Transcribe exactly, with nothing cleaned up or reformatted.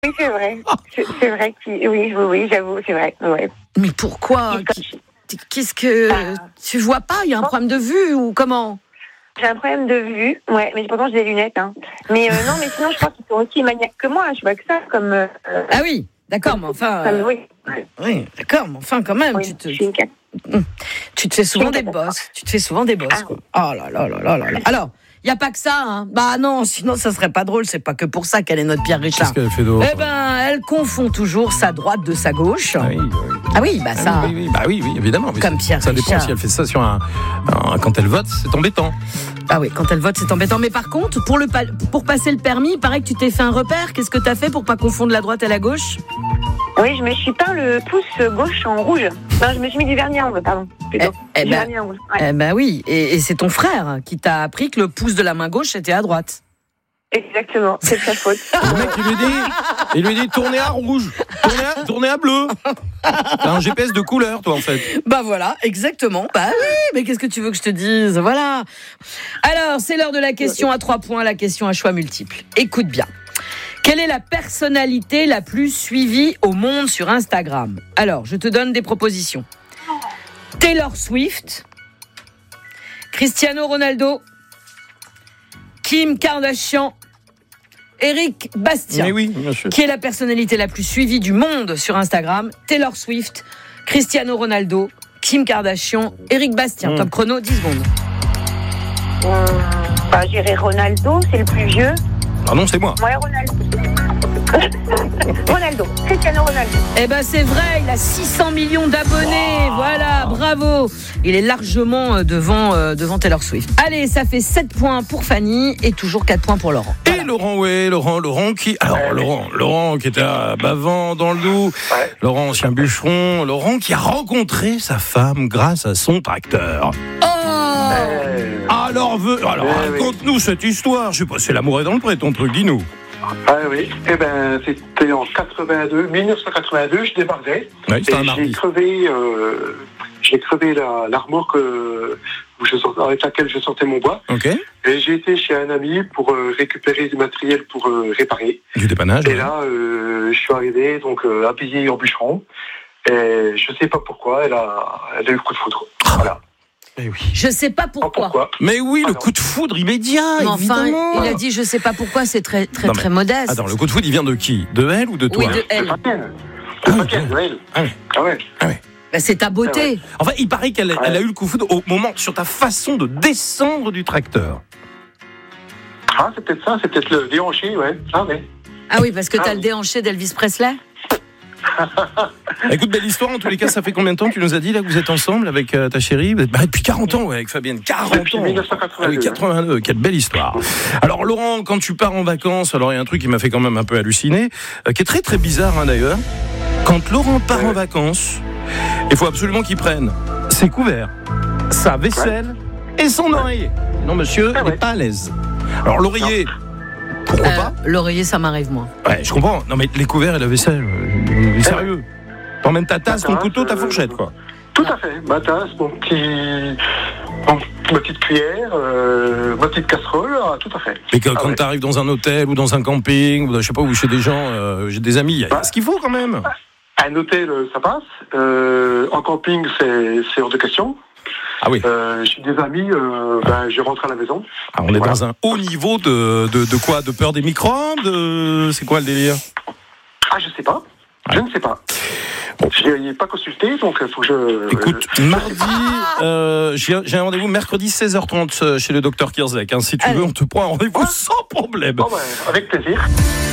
Oui, c'est vrai. C'est, c'est vrai que oui, oui, oui, j'avoue, c'est vrai. Ouais. Mais pourquoi? Qu'est-ce que ah. tu vois pas? Il y a un problème de vue ou comment? J'ai un problème de vue, ouais, mais pourtant j'ai des lunettes. Hein. Mais euh, non, mais sinon je pense qu'ils sont aussi maniaques que moi. Je vois que ça comme. Euh, ah oui, d'accord, mais enfin. Comme, oui. Oui, d'accord, mais enfin quand même, oui, tu te. Je suis une tu te fais souvent des bosses. Tu te fais souvent des bosses, ah. quoi. Oh là là là là là là. Alors. Il n'y a pas que ça, hein. Bah non, sinon ça serait pas drôle. C'est pas que pour ça qu'elle est notre Pierre Richard. Qu'est-ce qu'elle fait d'autre? Eh ben, elle confond toujours sa droite de sa gauche. Ah oui, oui. Ah oui, bah ça. Ah oui, oui, bah oui, oui, évidemment. Comme Pierre ça dépend Richard. si elle fait ça sur un, un. Quand elle vote, c'est embêtant. Ah oui, quand elle vote, c'est embêtant. Mais par contre, pour, le, pour passer le permis, il paraît que tu t'es fait un repère. Qu'est-ce que tu as fait pour pas confondre la droite et la gauche? Oui, je me suis peint le pouce gauche en rouge. Non, je me suis mis du vernis en rouge, pardon. Eh, eh, ben, ouais. eh ben oui, et, et c'est ton frère qui t'a appris que le pouce de la main gauche était à droite. Exactement, c'est de sa faute. Le mec, il lui dit, il lui dit tournez à rouge, tournez à, tournez à bleu. T'as un G P S de couleur, toi, en fait. Bah voilà, exactement. Bah oui, mais qu'est-ce que tu veux que je te dise? Voilà. Alors, c'est l'heure de la question à trois points, la question à choix multiples. Écoute bien. Quelle est la personnalité la plus suivie au monde sur Instagram? Alors, je te donne des propositions. Taylor Swift, Cristiano Ronaldo, Kim Kardashian, Eric Bastien. Mais oui, bien sûr. Qui est la personnalité la plus suivie du monde sur Instagram? Taylor Swift, Cristiano Ronaldo, Kim Kardashian, Eric Bastien. Mmh. Top chrono, dix secondes. Mmh, bah, j'irai Ronaldo, c'est le plus vieux. Ah non, c'est moi. Ouais, Ronaldo. Ronaldo, Cristiano Ronaldo. Eh ben c'est vrai, il a six cents millions d'abonnés. Wow. Voilà, bravo. Il est largement devant, euh, devant Taylor Swift. Allez, ça fait sept points pour Fanny et toujours quatre points pour Laurent. Voilà. Et Laurent, ouais, Laurent, Laurent qui... Alors, ouais, Laurent, Laurent qui était à Bavant, dans le Doubs. Ouais. Laurent, ancien bûcheron. Laurent qui a rencontré sa femme grâce à son tracteur. Oh euh... Alors, veux... Alors euh, raconte-nous oui. cette histoire. Je sais pas, c'est l'amour est dans le pré, ton truc, dis-nous. Ah oui, eh ben, c'était en quatre-vingt-deux, dix-neuf cent quatre-vingt-deux, je débarquais. Oui, c'était un mardi. J'ai crevé, euh, j'ai crevé la, la remorque euh, où je sortais, avec laquelle je sortais mon bois. Okay. Et j'ai été chez un ami pour euh, récupérer du matériel pour euh, réparer. Du dépannage. Et ouais. là, euh, je suis arrivé, donc euh, habillé en bûcheron. Et je sais pas pourquoi, elle a, elle a eu le coup de foudre. Voilà. Eh oui. Je sais pas pourquoi. pourquoi. Mais oui, le coup de foudre immédiat. Mais enfin, évidemment. il a dit je sais pas pourquoi, c'est très très non, très modeste. Attends, le coup de foudre, il vient de qui? De elle ou de toi? Oui, de elle. De Fabienne. De Fabienne, de elle. Ah oui. Ah ouais. Ah oui. Bah, c'est ta beauté. Ah ouais. Enfin, il paraît qu'elle ouais. elle a eu le coup de foudre au moment sur ta façon de descendre du tracteur. Ah, c'est peut-être ça, c'est peut-être le déhanché, ouais. Ah ouais. Ah oui, parce que ah, t'as oui. le déhanché d'Elvis Presley. Écoute, belle histoire en tous les cas. Ça fait combien de temps que tu nous as dit là que vous êtes ensemble avec euh, ta chérie? Bah, depuis quarante ans, ouais, avec Fabienne. quarante depuis ans. dix-neuf cent quatre-vingt-deux. Ah oui, quatre-vingt-deux. Quelle belle histoire. Alors Laurent, quand tu pars en vacances, alors il y a un truc qui m'a fait quand même un peu halluciner, euh, qui est très très bizarre hein, d'ailleurs. Quand Laurent part ouais. en vacances, il faut absolument qu'il prenne ses couverts, sa vaisselle ouais. et son oreiller. Non monsieur, ah, il n'est ouais. pas à l'aise. Alors l'oreiller. Non. Pourquoi euh, pas? L'oreiller, ça m'arrive moins. Ouais, je comprends. Non, mais les couverts et la vaisselle, euh, sérieux. T'emmènes ta tasse, ton couteau, ta fourchette, quoi. Tout à fait. Ma tasse, mon petit, mon, ma petite cuillère, euh, ma petite casserole, ah, tout à fait. Et que, ah, quand ouais. t'arrives dans un hôtel ou dans un camping, ou je sais pas, ou chez des gens, euh, j'ai des amis, il y a bah, ce qu'il faut quand même. Un hôtel, ça passe. Euh, en camping, c'est, c'est hors de question. Ah oui. Euh, j'ai des amis, euh, ben, je rentre à la maison. Ah, on est voilà. dans un haut niveau de, de, de quoi? De peur des microbes de... C'est quoi le délire? Ah, je sais pas. Ouais. Je ne sais pas. Bon. Je n'ai pas consulté, donc il faut que je... Écoute, euh, mardi, euh, j'ai, j'ai un rendez-vous mercredi seize heures trente chez le docteur Kierzek. Hein. Si tu Allez. veux, on te prend un rendez-vous ah. sans problème. Oh, ouais, avec plaisir.